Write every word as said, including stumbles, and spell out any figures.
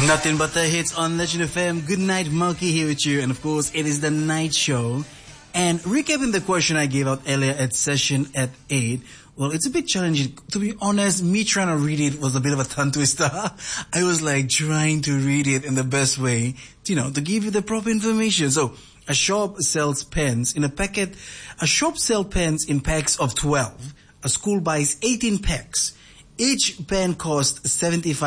Nothing but the hits on Legend F M. Good night, Monkey here with you. And of course, it is the night show. And recapping the question I gave out earlier at session at eight, well, it's a bit challenging. To be honest, me trying to read it was a bit of a tongue twister. I was like trying to read it in the best way, you know, to give you the proper information. So, a shop sells pens in a packet. A shop sells pens in packs of twelve. A school buys eighteen packs. Each pen costs seventy-five